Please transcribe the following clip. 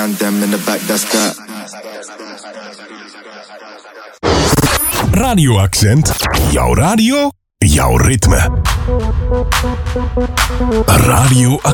And them in the back, that's that. Radio Accent. Jouw radio, jouw ritme. Radio